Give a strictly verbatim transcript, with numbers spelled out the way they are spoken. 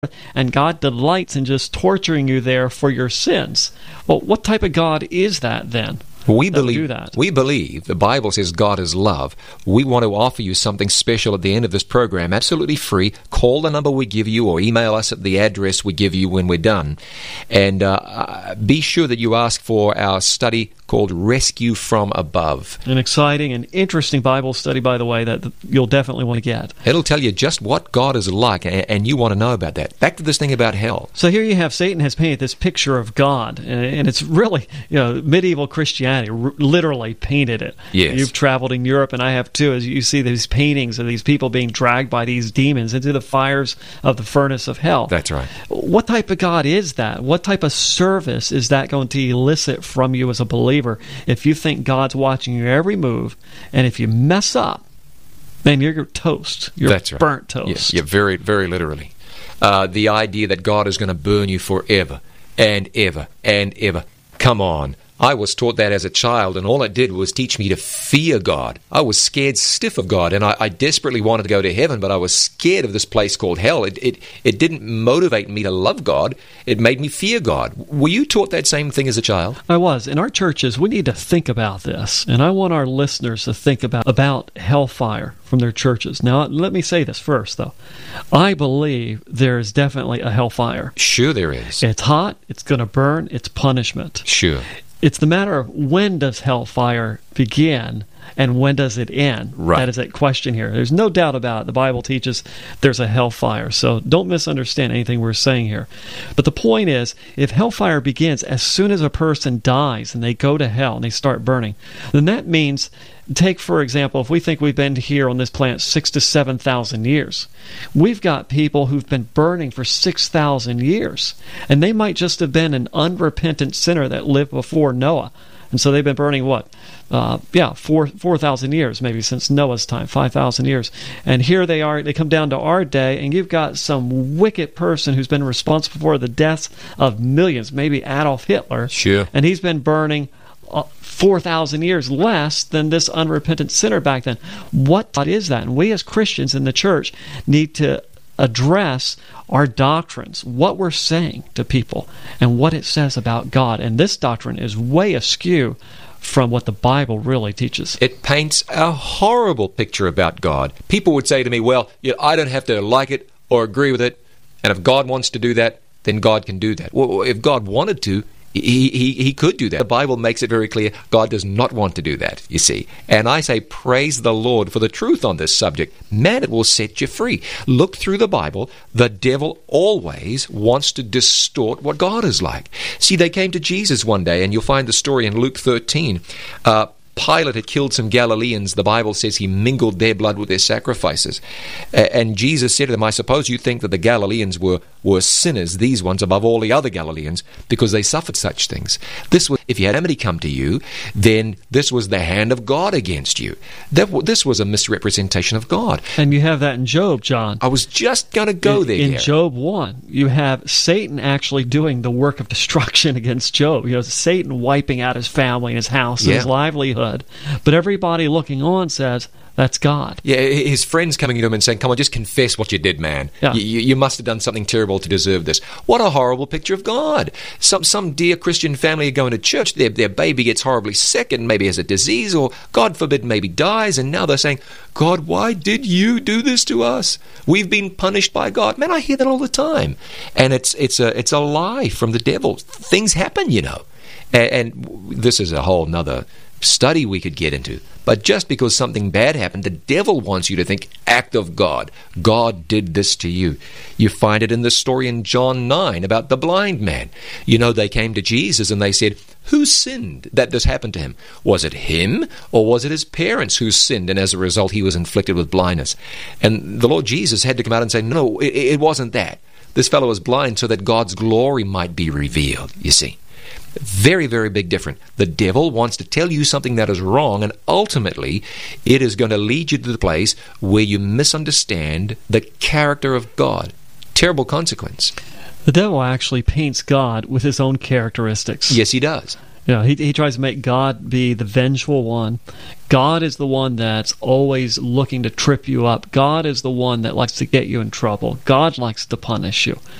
and God delights in just torturing you there for your sins. Well, what type of God is that then? We that believe, do that? we believe, the Bible says God is love. We want to offer you something special at the end of this program, absolutely free. Call the number we give you or email us at the address we give you when we're done. And uh, be sure that you ask for our study called Rescue from Above. An exciting and interesting Bible study, by the way, that you'll definitely want to get. It'll tell you just what God is like, and you want to know about that. Back to this thing about hell. So here you have Satan has painted this picture of God, and it's really, you know, medieval Christianity r- literally painted it. Yes. You've traveled in Europe, and I have too, as you see these paintings of these people being dragged by these demons into the fires of the furnace of hell. That's right. What type of God is that? What type of service is that going to elicit from you as a believer if you think God's watching your every move, and if you mess up, then you're toast. You're That's right. burnt toast. Yes, yeah, very, very literally. Uh, the idea that God is going to burn you forever and ever and ever. Come on. I was taught that as a child, and all it did was teach me to fear God. I was scared stiff of God, and I, I desperately wanted to go to heaven, but I was scared of this place called hell. It, it, it didn't motivate me to love God. It made me fear God. Were you taught that same thing as a child? I was. In our churches, we need to think about this, and I want our listeners to think about, about hellfire from their churches. Now, let me say this first, though. I believe there is definitely a hellfire. Sure there is. It's hot, it's going to burn, it's punishment. Sure. It's the matter of when does hellfire begin and when does it end? Right. That is a question here. There's no doubt about it. The Bible teaches there's a hellfire. So don't misunderstand anything we're saying here. But the point is, if hellfire begins as soon as a person dies and they go to hell and they start burning, then that means, take for example, if we think we've been here on this planet six to seven thousand years, we've got people who've been burning for six thousand years, and they might just have been an unrepentant sinner that lived before Noah. And so they've been burning what? Uh, yeah, four four thousand years, maybe since Noah's time, five thousand years. And here they are, they come down to our day, and you've got some wicked person who's been responsible for the deaths of millions, maybe Adolf Hitler. Sure. And he's been burning uh, four thousand years less than this unrepentant sinner back then. What is that? And we as Christians in the church need to address our doctrines, what we're saying to people, and what it says about God. And this doctrine is way askew from what the Bible really teaches. It paints a horrible picture about God. People would say to me, well, you know, I don't have to like it or agree with it, and if God wants to do that, then God can do that. Well, if God wanted to, He, he he could do that. The Bible makes it very clear God does not want to do that, you see. And I say praise the Lord for the truth on this subject. Man, it will set you free. Look through the Bible. The devil always wants to distort what God is like. See, they came to Jesus one day, and you'll find the story in Luke thirteen. Uh, Pilate had killed some Galileans. The Bible says he mingled their blood with their sacrifices. And Jesus said to them, I suppose you think that the Galileans were, were sinners, these ones above all the other Galileans, because they suffered such things. This was, if you had enmity come to you, then this was the hand of God against you. That, this was a misrepresentation of God. And you have that in Job, John. I was just going to go in, there. In Gary. Job one, you have Satan actually doing the work of destruction against Job. You know, Satan wiping out his family and his house and Yeah. his livelihood. But everybody looking on says, that's God. Yeah, his friends coming to him and saying, come on, just confess what you did, man. Yeah. You, you must have done something terrible to deserve this. What a horrible picture of God. Some some dear Christian family are going to church, their, their baby gets horribly sick and maybe has a disease, or God forbid maybe dies, and now they're saying, God, why did you do this to us? We've been punished by God. Man, I hear that all the time. And it's it's a it's a lie from the devil. Things happen, you know. And, and this is a whole nother study we could get into. But just because something bad happened, the devil wants you to think, act of God. God did this to you. You find it in the story in John nine about the blind man. You know, they came to Jesus and they said, who sinned that this happened to him? Was it him, or was it his parents who sinned, and as a result he was inflicted with blindness? And the Lord Jesus had to come out and say, no, it, it wasn't that. This fellow was blind so that God's glory might be revealed, you see. Very, very big difference. The devil wants to tell you something that is wrong, and ultimately it is going to lead you to the place where you misunderstand the character of God. Terrible consequence. The devil actually paints God with his own characteristics. Yes, he does. You know, he, he tries to make God be the vengeful one. God is the one that's always looking to trip you up. God is the one that likes to get you in trouble. God likes to punish you.